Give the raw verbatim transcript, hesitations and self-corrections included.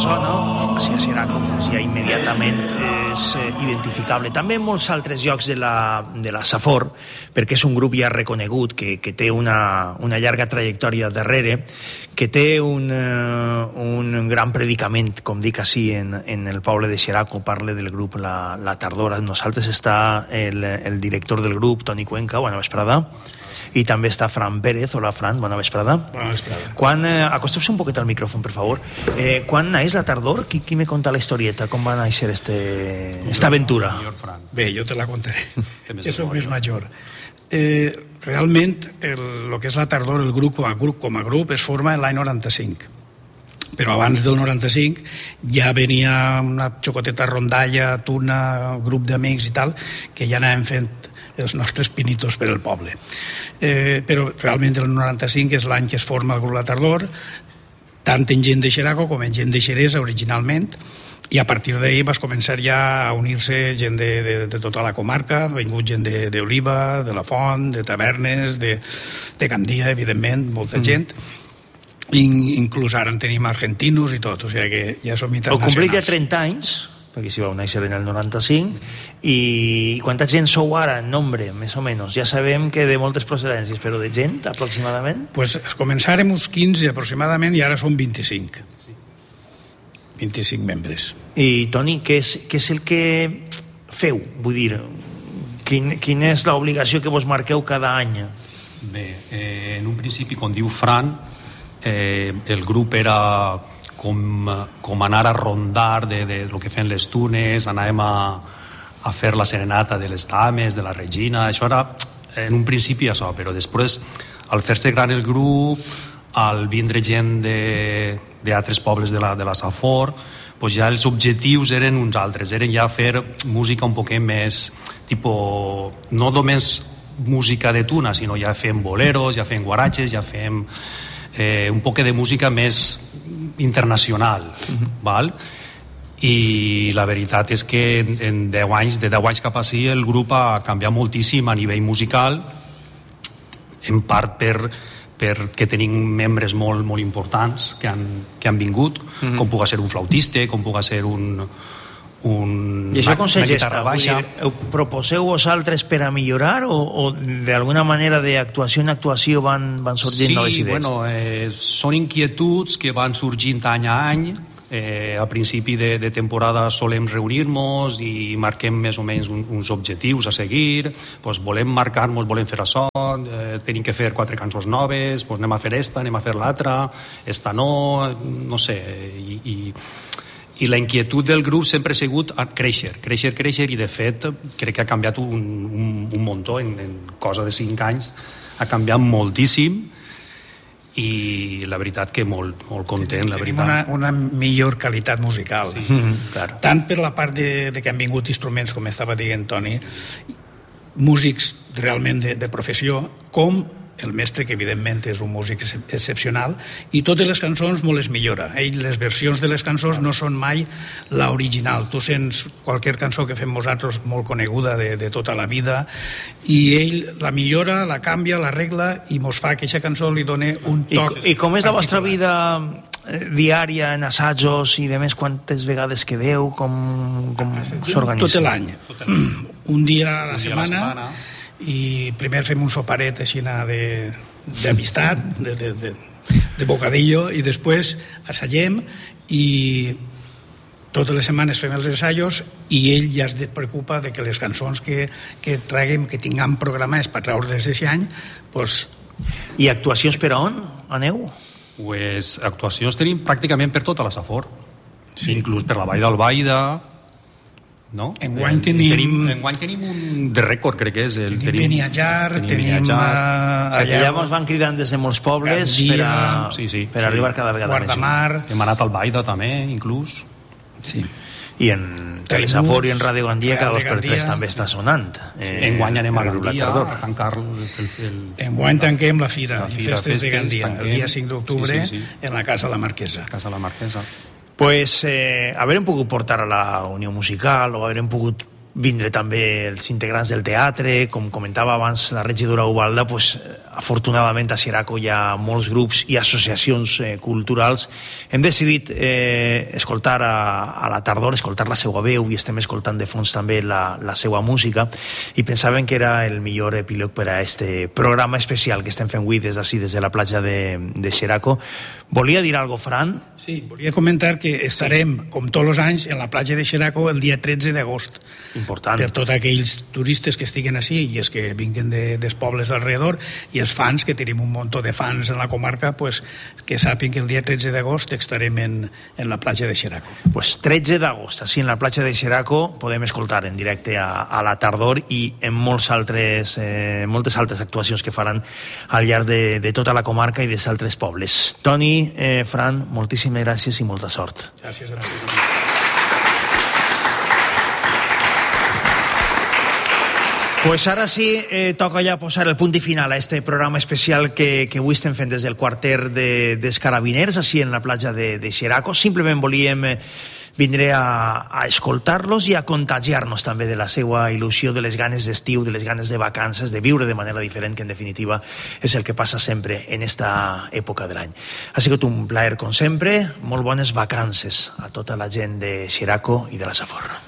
sona, si serà com ja immediatament és eh, identificable. També en molts altres llocs de la, de la Safor, perquè és un grup ja reconegut, que, que té una, una llarga trajectòria darrere, que té un, eh, un gran predicament, com dic així, en, en el poble de Xeraco, parle del grup La, la Tardor. Amb nosaltres està el, el director del grup, Toni Cuenca, bona vesprada, i també està Fran Pérez. Hola, Fran, bona vesprada. Bona vesprada. Quan, eh, acosteu-se un poquet al micròfon, per favor. Eh, quan naix La Tardor? Qui, qui me conta la historieta? Com va néixer este, esta aventura? Bé, jo te la contaré, que soc més major. Eh, realment, el, el que és La Tardor, el grup com a grup, com a grup es forma l'any noranta-cinc. Però abans del noranta-cinc ja venia una xocoteta rondalla, tuna, grup d'amics i tal, que ja anàvem fent els nostres pinitos per el poble. Eh, però realment el noranta-cinc és l'any que es forma el grup La Tardor, tant en gent de Xeraco com en gent de Xeresa originalment, i a partir d'ahir vas començar ja a unir-se gent de, de, de tota la comarca, ha vingut gent d'Oliva, de, de la Font, de Tavernes, de, de Gandia, evidentment, molta mm. gent, I, inclús ara en tenim argentinos i tot, o sigui que ja som internacionals. O complit ja trenta anys, perquè si vau néixer en el noranta-cinc, i quanta gent sou ara en nombre, més o menys? Ja sabem que de moltes procedències, però de gent, aproximadament? Pues començarem uns quinze aproximadament i ara som vint-i-cinc. vint-i-cinc membres. I, Toni, què és, què és el que feu? Vull dir, quin, quina és l'obligació que vos marqueu cada any? Bé, eh, en un principi, com diu Fran, eh, el grup era com, com anar a rondar de, de lo que feien les tunes, anàvem a, a fer la serenata de les dames, de la Regina, això era en un principi això, però després, al fer-se gran el grup, al vindre gent d'altres pobles de la, de la Safor, pues ja els objectius eren uns altres, eren ja fer música un poquet més, tipo, no només música de tuna, sinó ja fem boleros, ja fem guaratges, ja fem eh, un poquet de música més internacional, uh-huh. val? I la veritat és que en deu anys, de deu anys cap així, el grup ha canviat moltíssim a nivell musical, en part per perquè tenim membres molt, molt importants que han, que han vingut, mm-hmm. com pugui ser un flautista, com pugui ser un, un I això com se gesta? Proposeu vosaltres per a millorar o, o d'alguna manera d'actuació en actuació van, van sorgint sí, noves idees? Sí, bueno, eh, són inquietuds que van sorgint any a any. Eh, a principi de, de temporada solem reunir-nos i marquem més o menys un, uns objectius a seguir, pues volem marcar-nos, volem fer això, eh, tenim que fer quatre cançons noves, pues anem a fer esta, anem a fer l'altra, esta no, no sé, i, i, i la inquietud del grup sempre ha sigut a créixer, créixer, créixer, i de fet crec que ha canviat un, un, un muntó, en, en cosa de cinc anys ha canviat moltíssim, i la veritat que molt, molt content, la veritat. Una, una millor qualitat musical. Sí, mm-hmm, claro. Tant per la part de, de que han vingut instruments, com estava dient Toni, músics realment de, de professió, com el mestre, que evidentment és un músic excepcional, i totes les cançons molt les millora. Ell, les versions de les cançons no són mai l'original. Tu sents qualsevol cançó que fem nosaltres molt coneguda de, de tota la vida, i ell la millora, la canvia, l'arregla, i mos fa que aquesta cançó li doni un toc. I, i com és la vostra vida diària en assajos i de més, quantes vegades quedeu, com, com s'organitza? Tot l'any. Un dia a la setmana, i primer fem un soparet així d'amistat, de, de, de, de bocadillo, i després assagem, i totes les setmanes fem els ensaios, i ell ja es preocupa de que les cançons que, que traguem, que tinguem programades per treure-les d'aquest any, pues... I actuacions per a on aneu? Pues actuacions tenim pràcticament per tota la Safor, sí. Inclús per la Vall d'Albaida, no? Enguany tenim... tenim... Enguany tenim un de rècord, crec que és. El, tenim Beniatjar, tenim... tenim uh, o sigui, ja ens van cridant des de molts pobles Gandia, per, a, sí, sí, per sí. arribar cada vegada Guardamar. més. Hem anat al Baida també, inclús. Sí. I en Telesafor i en Ràdio Gandia cada dos per tres també està sonant. Sí. Eh, enguany anem a Gandia a tancar el... el, el... Enguany tanquem la fira, la fira festes, festes de Gandia, tanquem, el dia cinc d'octubre, sí, sí, sí. En la Casa la Marquesa. Casa la Marquesa. Pues eh, haverem pogut portar a la Unió Musical o haverem pogut vindre també els integrants del teatre, com comentava abans la regidora Ubalda, pues, afortunadament a Xeraco hi ha molts grups i associacions eh, culturals. Hem decidit eh, escoltar a, a la tardor, escoltar la seva veu, i estem escoltant de fons també la, la seva música, i pensàvem que era el millor epíleg per a este programa especial que estem fent avui des d'ací, des de la platja de, de Xeraco. Volia dir alguna cosa, Fran? Sí, volia comentar que estarem, sí, com tots els anys, en la platja de Xeraco el dia tretze d'agost. Important. Per tots aquells turistes que estiguen així i els que vinguen de, dels pobles d'alrededor, i els fans, que tenim un munt de fans en la comarca, pues, que sàpiguen que el dia tretze d'agost estarem en, en la platja de Xeraco. Pues tretze d'agost, així en la platja de Xeraco, podem escoltar en directe a, a la tardor i en molts altres, eh, moltes altres actuacions que faran al llarg de, de tota la comarca i dels altres pobles. Toni, eh, Fran, moltíssimes gràcies i molta sort. Gràcies, gràcies. Pues ara sí, eh, toca ja posar el punt i final a este programa especial que, que avui estem fent des del quarter de, dels Carabiners, així en la platja de, de Xeraco. Simplement volíem eh, vindre a, a escoltar-los i a contagiar-nos també de la seva il·lusió, de les ganes d'estiu, de les ganes de vacances, de viure de manera diferent, que en definitiva és el que passa sempre en esta època de l'any. Ha sigut un plaer, com sempre. Molt bones vacances a tota la gent de Xeraco i de la Safor.